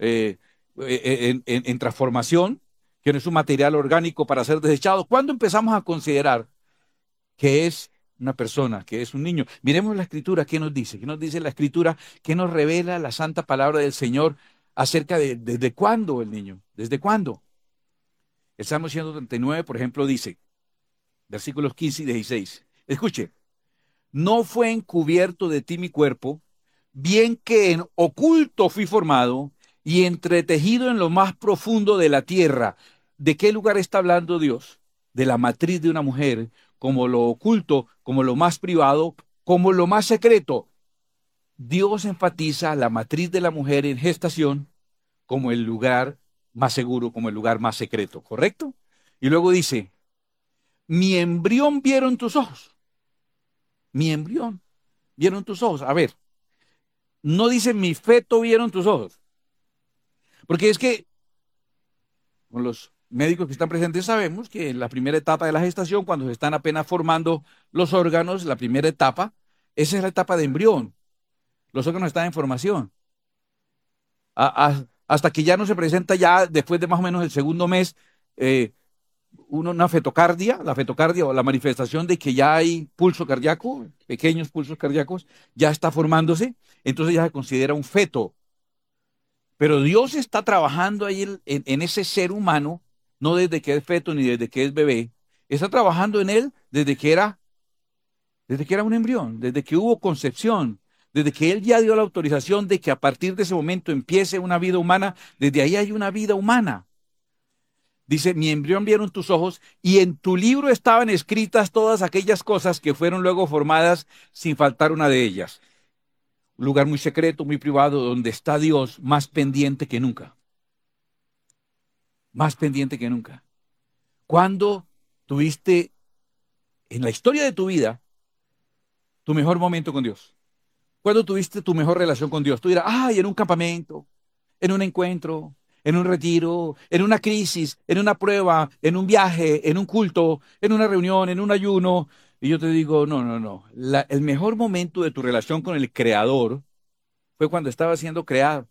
en transformación? Que no es un material orgánico para ser desechado. ¿Cuándo empezamos a considerar que es una persona, que es un niño? Miremos la Escritura, ¿qué nos dice? ¿Qué nos dice la Escritura? ¿Qué nos revela la santa palabra del Señor acerca de desde cuándo el niño? ¿Desde cuándo? El Salmo 139, por ejemplo, dice, versículos 15 y 16. Escuche, no fue encubierto de ti mi cuerpo, bien que en oculto fui formado y entretejido en lo más profundo de la tierra. ¿De qué lugar está hablando Dios? De la matriz de una mujer, como lo oculto, como lo más privado, como lo más secreto. Dios enfatiza la matriz de la mujer en gestación como el lugar más seguro, como el lugar más secreto, ¿correcto? Y luego dice, mi embrión vieron tus ojos. Mi embrión vieron tus ojos. A ver, no dice mi feto vieron tus ojos. Porque es que con los médicos que están presentes sabemos que en la primera etapa de la gestación, cuando se están apenas formando los órganos, la primera etapa, esa es la etapa de embrión. Los órganos están en formación. Hasta que ya no se presenta ya después de más o menos el segundo mes una fetocardia, la fetocardia o la manifestación de que ya hay pulso cardíaco, pequeños pulsos cardíacos, ya está formándose, entonces ya se considera un feto. Pero Dios está trabajando ahí en ese ser humano, no desde que es feto ni desde que es bebé, está trabajando en él desde que era un embrión, desde que hubo concepción, desde que Él ya dio la autorización de que a partir de ese momento empiece una vida humana, desde ahí hay una vida humana. Dice, mi embrión vieron tus ojos y en tu libro estaban escritas todas aquellas cosas que fueron luego formadas sin faltar una de ellas. Un lugar muy secreto, muy privado, donde está Dios más pendiente que nunca. Más pendiente que nunca. ¿Cuándo tuviste en la historia de tu vida tu mejor momento con Dios? ¿Cuándo tuviste tu mejor relación con Dios? Tú dirás, ay, en un campamento, en un encuentro, en un retiro, en una crisis, en una prueba, en un viaje, en un culto, en una reunión, en un ayuno. Y yo te digo, no. El mejor momento de tu relación con el Creador fue cuando estaba siendo creado.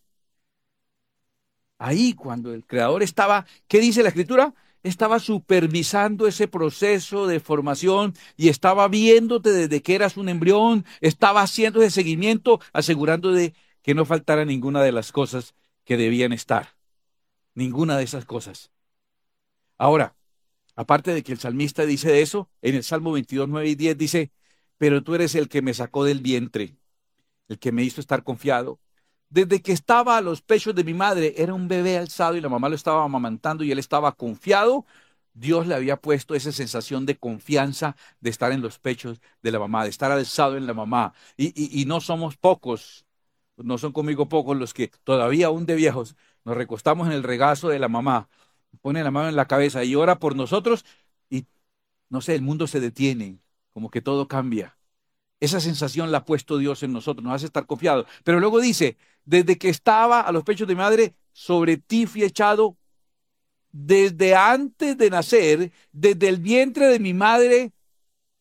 Ahí, cuando el Creador estaba, ¿qué dice la Escritura? Estaba supervisando ese proceso de formación y estaba viéndote desde que eras un embrión, estaba haciendo ese seguimiento, asegurando de que no faltara ninguna de las cosas que debían estar. Ninguna de esas cosas. Ahora, aparte de que el salmista dice eso, en el Salmo 22, 9 y 10 dice, pero tú eres el que me sacó del vientre, el que me hizo estar confiado. Desde que estaba a los pechos de mi madre, era un bebé alzado y la mamá lo estaba amamantando y él estaba confiado. Dios le había puesto esa sensación de confianza de estar en los pechos de la mamá, de estar alzado en la mamá. Y no somos pocos, no son conmigo pocos los que todavía aún de viejos nos recostamos en el regazo de la mamá, pone la mano en la cabeza y ora por nosotros y no sé, el mundo se detiene, como que todo cambia. Esa sensación la ha puesto Dios en nosotros, nos hace estar confiados. Pero luego dice, desde que estaba a los pechos de mi madre, sobre ti fui echado desde antes de nacer, desde el vientre de mi madre,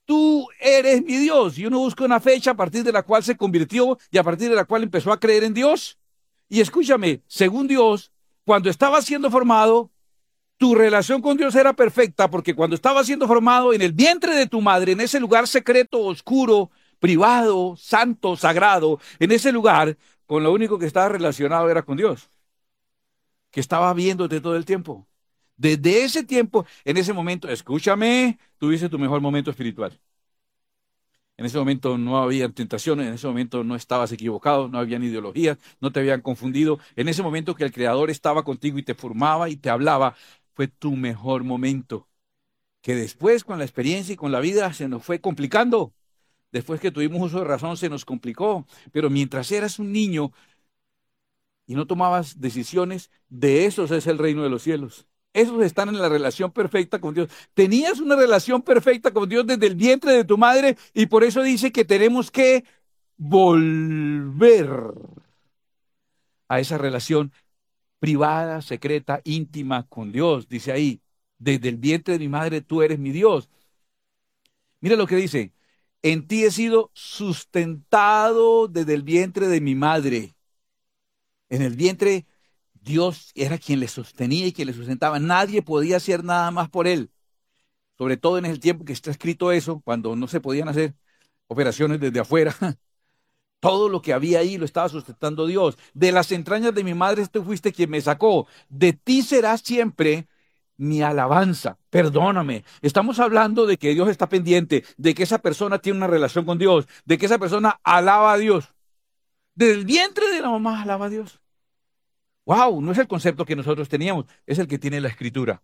tú eres mi Dios. Y uno busca una fecha a partir de la cual se convirtió y a partir de la cual empezó a creer en Dios. Y escúchame, según Dios, cuando estaba siendo formado, tu relación con Dios era perfecta, porque cuando estaba siendo formado en el vientre de tu madre, en ese lugar secreto, oscuro, privado, santo, sagrado, en ese lugar, con lo único que estaba relacionado era con Dios, que estaba viéndote todo el tiempo. Desde ese tiempo, en ese momento, escúchame, tuviste tu mejor momento espiritual. En ese momento no había tentaciones, en ese momento no estabas equivocado, no habían ideologías, no te habían confundido. En ese momento que el Creador estaba contigo y te formaba y te hablaba, fue tu mejor momento. Que después, con la experiencia y con la vida, se nos fue complicando. Después que tuvimos uso de razón, se nos complicó. Pero mientras eras un niño y no tomabas decisiones, de esos es el reino de los cielos. Esos están en la relación perfecta con Dios. Tenías una relación perfecta con Dios desde el vientre de tu madre y por eso dice que tenemos que volver a esa relación privada, secreta, íntima con Dios. Dice ahí, desde el vientre de mi madre tú eres mi Dios. Mira lo que dice, en ti he sido sustentado desde el vientre de mi madre. En el vientre Dios era quien le sostenía y quien le sustentaba. Nadie podía hacer nada más por él. Sobre todo en el tiempo que está escrito eso, cuando no se podían hacer operaciones desde afuera. Todo lo que había ahí lo estaba sustentando Dios. De las entrañas de mi madre tú fuiste quien me sacó. De ti será siempre mi alabanza. Perdóname. Estamos hablando de que Dios está pendiente, de que esa persona tiene una relación con Dios, de que esa persona alaba a Dios. Desde el vientre de la mamá alaba a Dios. Wow, no es el concepto que nosotros teníamos, es el que tiene la Escritura.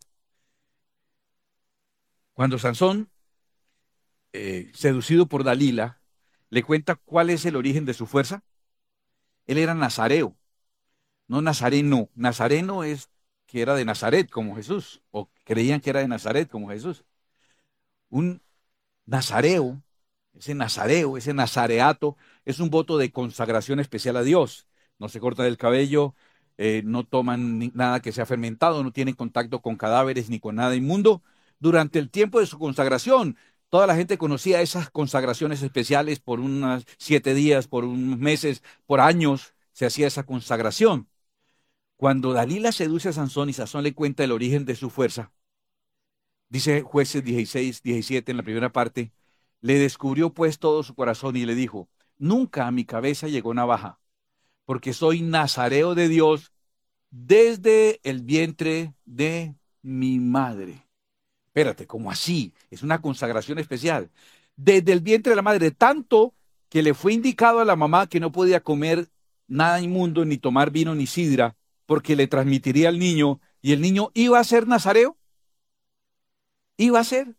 Cuando Sansón, seducido por Dalila, le cuenta cuál es el origen de su fuerza. Él era nazareo, no nazareno. Nazareno es que era de Nazaret como Jesús, o creían que era de Nazaret como Jesús. Un nazareo, ese nazareato, es un voto de consagración especial a Dios. No se cortan el cabello, no toman nada que sea fermentado, no tienen contacto con cadáveres ni con nada inmundo. Durante el tiempo de su consagración, toda la gente conocía esas consagraciones especiales por unos 7 días, por unos meses, por años, se hacía esa consagración. Cuando Dalila seduce a Sansón y Sansón le cuenta el origen de su fuerza, dice Jueces 16, 17 en la primera parte, le descubrió pues todo su corazón y le dijo, nunca a mi cabeza llegó navaja, porque soy nazareo de Dios desde el vientre de mi madre. Espérate, ¿cómo así? Es una consagración especial. Desde el vientre de la madre, tanto que le fue indicado a la mamá que no podía comer nada inmundo, ni tomar vino ni sidra, porque le transmitiría al niño, y el niño iba a ser nazareo. Iba a ser.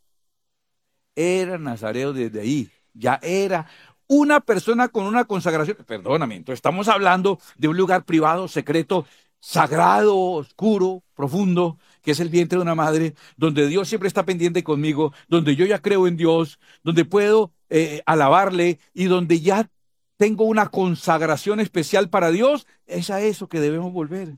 Era nazareo desde ahí. Ya era una persona con una consagración. Perdóname, entonces estamos hablando de un lugar privado, secreto, sagrado, oscuro, profundo, que es el vientre de una madre, donde Dios siempre está pendiente conmigo, donde yo ya creo en Dios, donde puedo alabarle y donde ya tengo una consagración especial para Dios. Es a eso que debemos volver.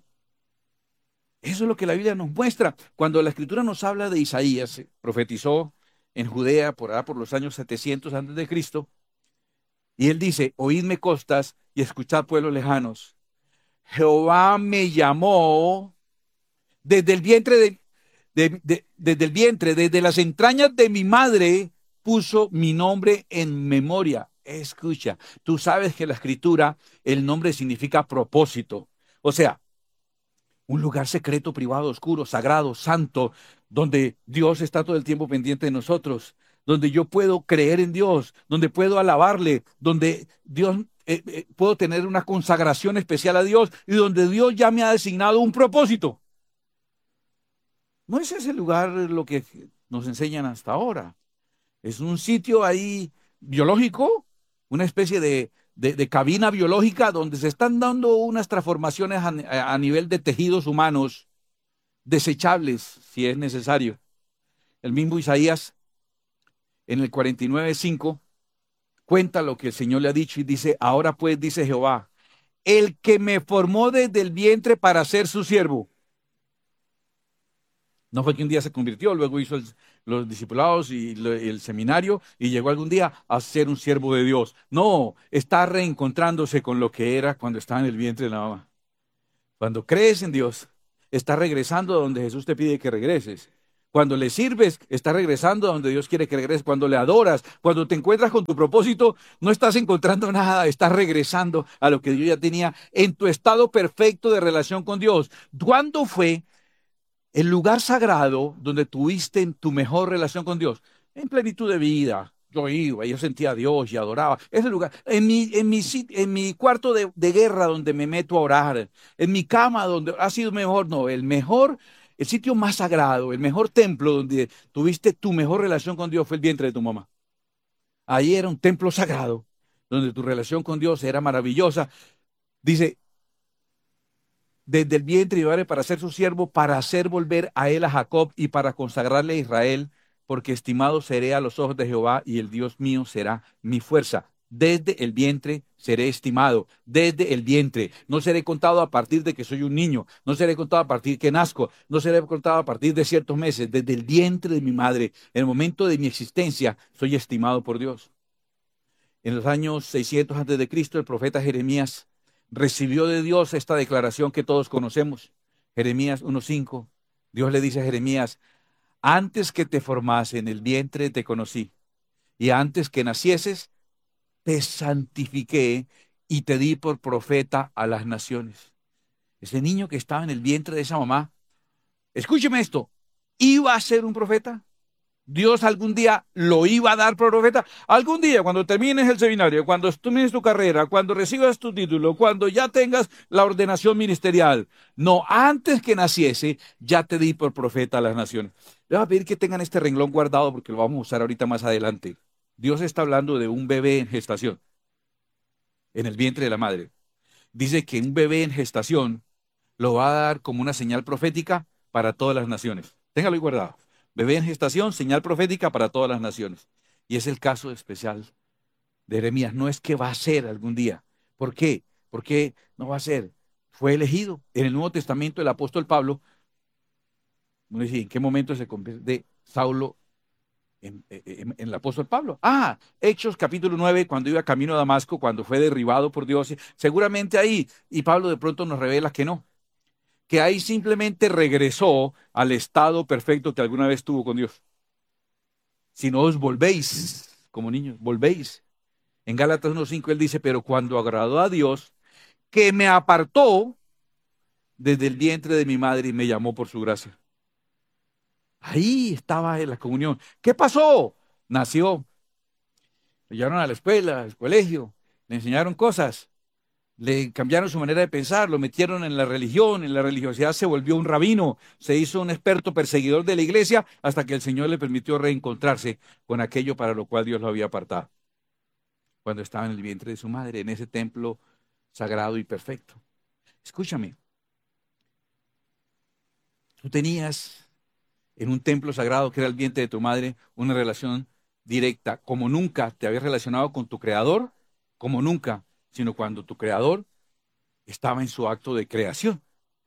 Eso es lo que la Biblia nos muestra. Cuando la Escritura nos habla de Isaías, profetizó en Judea por allá por los años 700 antes de Cristo, y él dice, oídme costas y escuchad pueblos lejanos. Jehová me llamó desde el vientre desde el vientre, desde las entrañas de mi madre, puso mi nombre en memoria. Escucha, tú sabes que en la Escritura el nombre significa propósito. O sea, un lugar secreto, privado, oscuro, sagrado, santo, donde Dios está todo el tiempo pendiente de nosotros, donde yo puedo creer en Dios, donde puedo alabarle, donde Dios puedo tener una consagración especial a Dios y donde Dios ya me ha designado un propósito. No es ese lugar lo que nos enseñan hasta ahora. Es un sitio ahí biológico, una especie de cabina biológica donde se están dando unas transformaciones a nivel de tejidos humanos desechables, si es necesario. El mismo Isaías, en el 49:5, cuenta lo que el Señor le ha dicho y dice, ahora pues, dice Jehová, el que me formó desde el vientre para ser su siervo. No fue que un día se convirtió, luego hizo los discipulados y el seminario y llegó algún día a ser un siervo de Dios. No, está reencontrándose con lo que era cuando estaba en el vientre de la mamá. Cuando crees en Dios, estás regresando a donde Jesús te pide que regreses. Cuando le sirves, estás regresando a donde Dios quiere que regreses. Cuando le adoras, cuando te encuentras con tu propósito, no estás encontrando nada, estás regresando a lo que Dios ya tenía en tu estado perfecto de relación con Dios. ¿Cuándo fue el lugar sagrado donde tuviste tu mejor relación con Dios? En plenitud de vida. Yo iba, yo sentía a Dios y adoraba. Ese lugar, en mi cuarto de guerra donde me meto a orar, en mi cama donde ha sido mejor, no, el sitio más sagrado, el mejor templo donde tuviste tu mejor relación con Dios fue el vientre de tu mamá. Ahí era un templo sagrado, donde tu relación con Dios era maravillosa. Dice, desde el vientre llevaré para ser su siervo, para hacer volver a él a Jacob y para consagrarle a Israel, porque estimado seré a los ojos de Jehová y el Dios mío será mi fuerza. Desde el vientre seré estimado, desde el vientre. No seré contado a partir de que soy un niño, no seré contado a partir que nazco, no seré contado a partir de ciertos meses. Desde el vientre de mi madre, en el momento de mi existencia, soy estimado por Dios. En los años 600 antes de Cristo, el profeta Jeremías recibió de Dios esta declaración que todos conocemos. Jeremías 1:5. Dios le dice a Jeremías: antes que te formase en el vientre te conocí, y antes que nacieses te santifiqué y te di por profeta a las naciones. Ese niño que estaba en el vientre de esa mamá, escúcheme esto, ¿iba a ser un profeta? Dios algún día lo iba a dar por profeta. Algún día, cuando termines el seminario, cuando termines tu carrera, cuando recibas tu título, cuando ya tengas la ordenación ministerial. No, antes que naciese, ya te di por profeta a las naciones. Les voy a pedir que tengan este renglón guardado porque lo vamos a usar ahorita más adelante. Dios está hablando de un bebé en gestación, en el vientre de la madre. Dice que un bebé en gestación lo va a dar como una señal profética para todas las naciones. Téngalo ahí guardado. Bebé en gestación, señal profética para todas las naciones. Y es el caso especial de Jeremías. No es que va a ser algún día. ¿Por qué? ¿Por qué no va a ser? Fue elegido. En el Nuevo Testamento el apóstol Pablo, no sé en qué momento se convierte de Saulo en el apóstol Pablo. Hechos capítulo 9, cuando iba camino a Damasco, cuando fue derribado por Dios. Seguramente ahí, y Pablo de pronto nos revela que no. Que ahí simplemente regresó al estado perfecto que alguna vez tuvo con Dios. Si no os volvéis, como niños, volvéis. En Gálatas 1:5 él dice, pero cuando agradó a Dios, que me apartó desde el vientre de mi madre y me llamó por su gracia. Ahí estaba en la comunión. ¿Qué pasó? Nació. Lo llevaron a la escuela, al colegio, le enseñaron cosas. Le cambiaron su manera de pensar, lo metieron en la religión, en la religiosidad se volvió un rabino, se hizo un experto perseguidor de la iglesia hasta que el Señor le permitió reencontrarse con aquello para lo cual Dios lo había apartado. Cuando estaba en el vientre de su madre, en ese templo sagrado y perfecto. Escúchame, tú tenías en un templo sagrado que era el vientre de tu madre una relación directa, como nunca te habías relacionado con tu Creador, como nunca, sino cuando tu Creador estaba en su acto de creación.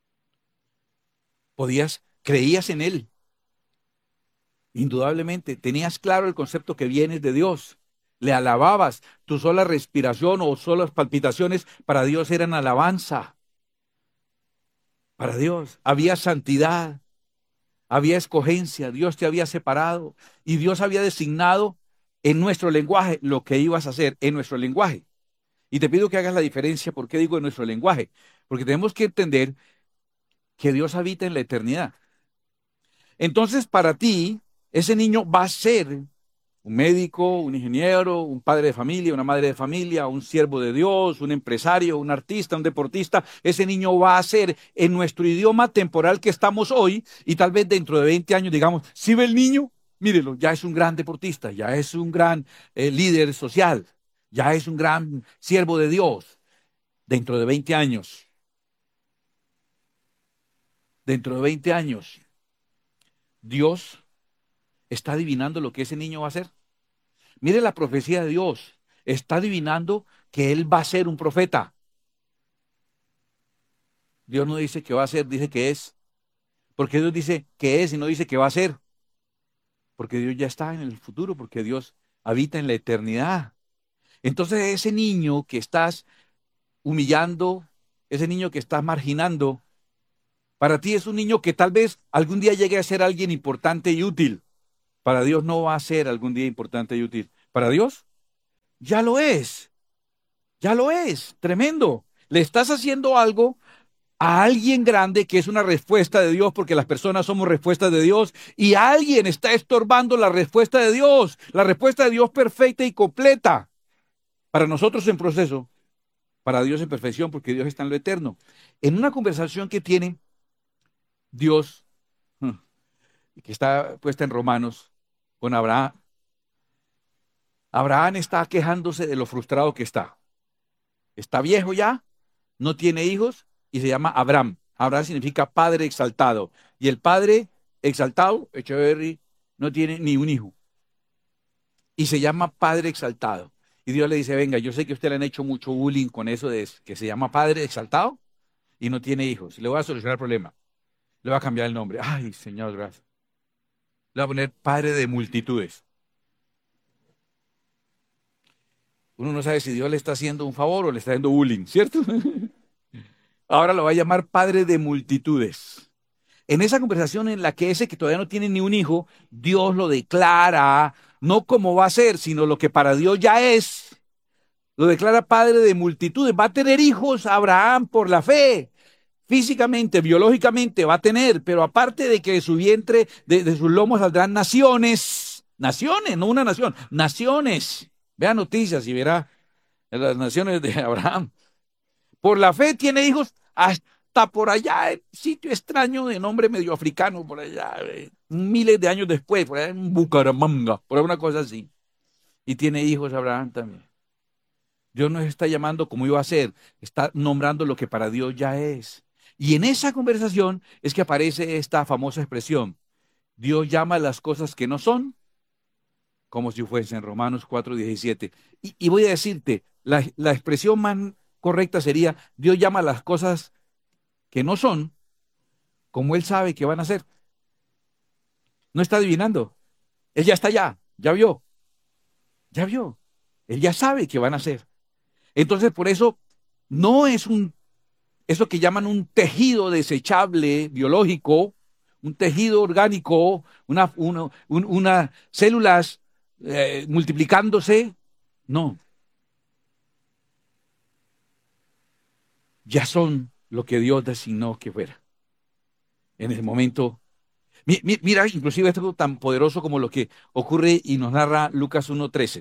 Creías en Él. Indudablemente, tenías claro el concepto que vienes de Dios. Le alababas. Tu sola respiración o solas palpitaciones para Dios eran alabanza. Para Dios había santidad, había escogencia, Dios te había separado y Dios había designado en nuestro lenguaje lo que ibas a hacer en nuestro lenguaje. Y te pido que hagas la diferencia. ¿Por qué digo en nuestro lenguaje? Porque tenemos que entender que Dios habita en la eternidad. Entonces, para ti, ese niño va a ser un médico, un ingeniero, un padre de familia, una madre de familia, un siervo de Dios, un empresario, un artista, un deportista. Ese niño va a ser en nuestro idioma temporal que estamos hoy y tal vez dentro de 20 años digamos, ¿sí ve el niño? Mírelo, ya es un gran deportista, ya es un gran líder social. Ya es un gran siervo de Dios. Dentro de 20 años. Dentro de 20 años. Dios está adivinando lo que ese niño va a hacer. Mire la profecía de Dios. Está adivinando que él va a ser un profeta. Dios no dice que va a ser, dice que es. Porque Dios dice que es y no dice que va a ser. porque Dios ya está en el futuro, porque Dios habita en la eternidad. Entonces ese niño que estás humillando, ese niño que estás marginando, para ti es un niño que tal vez algún día llegue a ser alguien importante y útil. Para Dios no va a ser algún día importante y útil. Para Dios ya lo es. Ya lo es. Tremendo. Le estás haciendo algo a alguien grande que es una respuesta de Dios, porque las personas somos respuestas de Dios, y alguien está estorbando la respuesta de Dios, la respuesta de Dios perfecta y completa. Para nosotros en proceso, para Dios en perfección, porque Dios está en lo eterno. En una conversación que tiene Dios, que está puesta en Romanos, con Abraham, Abraham está quejándose de lo frustrado que está. Está viejo ya, no tiene hijos y se llama Abraham. Abraham significa padre exaltado. Y el padre exaltado, Echeverry, no tiene ni un hijo. Y se llama padre exaltado. Y Dios le dice, venga, yo sé que a usted le han hecho mucho bullying con eso de que se llama padre exaltado y no tiene hijos. Le voy a solucionar el problema. Le voy a cambiar el nombre. Ay, Señor, gracias. Le voy a poner padre de multitudes. Uno no sabe si Dios le está haciendo un favor o le está haciendo bullying, ¿cierto? Ahora lo va a llamar padre de multitudes. En esa conversación en la que ese que todavía no tiene ni un hijo, Dios lo declara, no como va a ser, sino lo que para Dios ya es. Lo declara padre de multitudes. Va a tener hijos Abraham por la fe. Físicamente, biológicamente va a tener, pero aparte de que de su vientre, de sus lomos saldrán naciones. Naciones, no una nación, naciones. Vea noticias y verá las naciones de Abraham. Por la fe tiene hijos hasta por allá, en sitio extraño de nombre medio africano, por allá, miles de años después, por allá en Bucaramanga, por alguna cosa así. Y tiene hijos Abraham también. Dios nos está llamando como iba a ser, está nombrando lo que para Dios ya es. Y en esa conversación es que aparece esta famosa expresión. Dios llama a las cosas que no son como si fuesen, Romanos 4:17. Y voy a decirte, la expresión más correcta sería, Dios llama a las cosas que no son como Él sabe que van a ser. No está adivinando. Él ya está allá, ya vio. Ya vio. Él ya sabe que van a ser. Entonces, por eso, no es eso que llaman un tejido desechable biológico, un tejido orgánico, unas células multiplicándose. No. Ya son lo que Dios designó que fuera. En ese momento, mira, inclusive esto tan poderoso como lo que ocurre y nos narra Lucas 1:13.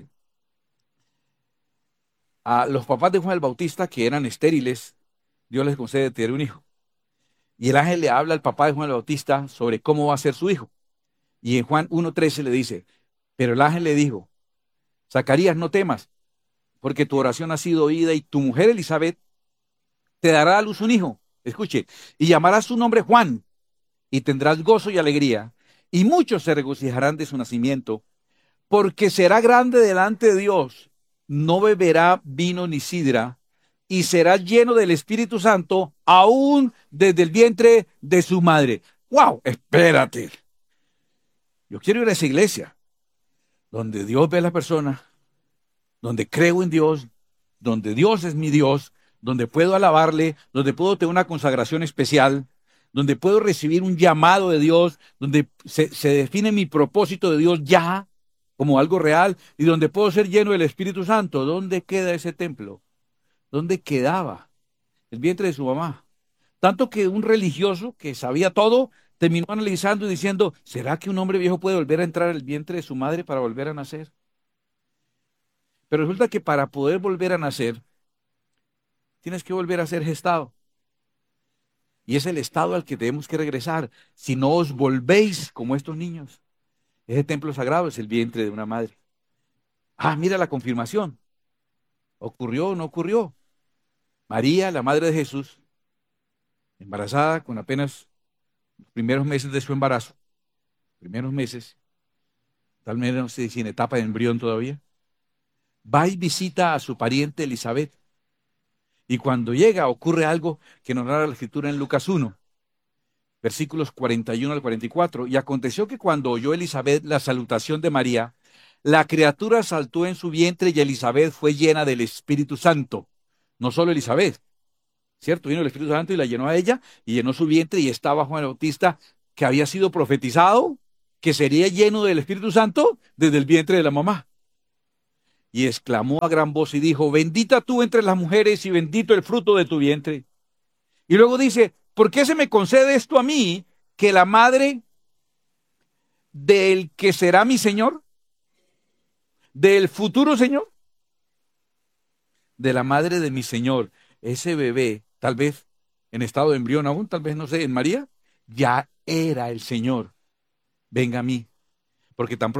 A los papás de Juan el Bautista, que eran estériles, Dios les concede tener un hijo. Y el ángel le habla al papá de Juan el Bautista sobre cómo va a ser su hijo. Y en Juan 1:13 le dice, pero el ángel le dijo, Zacarías, no temas, porque tu oración ha sido oída y tu mujer Elizabeth te dará a luz un hijo. Escuche, y llamarás su nombre Juan, y tendrás gozo y alegría, y muchos se regocijarán de su nacimiento, porque será grande delante de Dios, no beberá vino ni sidra, y será lleno del Espíritu Santo, aún desde el vientre de su madre. ¡Wow! Espérate. Yo quiero ir a esa iglesia, donde Dios ve a la persona, donde creo en Dios, donde Dios es mi Dios, donde puedo alabarle, donde puedo tener una consagración especial, donde puedo recibir un llamado de Dios, donde se define mi propósito de Dios ya como algo real y donde puedo ser lleno del Espíritu Santo. ¿Dónde queda ese templo? ¿Dónde quedaba? El vientre de su mamá. Tanto que un religioso que sabía todo terminó analizando y diciendo, ¿será que un hombre viejo puede volver a entrar al vientre de su madre para volver a nacer? Pero resulta que para poder volver a nacer, tienes que volver a ser gestado. Y es el estado al que tenemos que regresar. Si no os volvéis como estos niños. Ese templo sagrado es el vientre de una madre. Ah, mira la confirmación. ¿Ocurrió o no ocurrió? María, la madre de Jesús, embarazada con apenas los primeros meses de su embarazo, primeros meses, tal vez no sé si en etapa de embrión todavía, va y visita a su pariente Elizabeth. Y cuando llega ocurre algo que nos narra la escritura en Lucas 1. versículos 41 al 44. Y aconteció que cuando oyó Elizabeth la salutación de María, la criatura saltó en su vientre y Elizabeth fue llena del Espíritu Santo. No solo Elizabeth, ¿cierto? Vino el Espíritu Santo y la llenó a ella y llenó su vientre, y estaba Juan el Bautista, que había sido profetizado que sería lleno del Espíritu Santo desde el vientre de la mamá. Y exclamó a gran voz y dijo: bendita tú entre las mujeres y bendito el fruto de tu vientre. Y luego dice: ¿por qué se me concede esto a mí, que la madre del que será mi Señor, del futuro Señor, de la madre de mi Señor, ese bebé, tal vez en estado de embrión aún, tal vez, no sé, en María, ya era el Señor, venga a mí? Porque tan